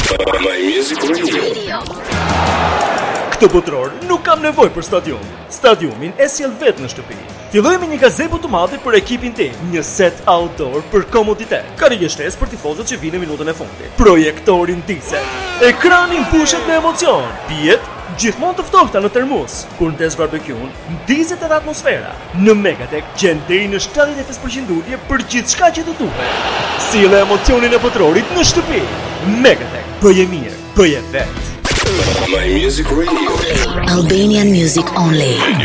My Music Radio. Këtë botror nuk kam nevojë për stadium. Stadiumin e sjell vetë në shtëpi. Filloj me një gazebo të madhe për ekipin tim, një set outdoor për komoditet. Karrige shtesë për tifozët që vinë në minutën e fundit. Projektorin diesel. Ekrani mbushet me emocion. Pijet gjithmonë të ftohta në termos. Kur ndes barbekun, ndizet edhe atmosfera. Në Megatech gjen deri në 75% ulje për gjithçka që të duhet. Sille emocionin e botrorit në shtëpi. Megatech, bëje mirë, bëje vetë. My Music Radio. Albanian music only.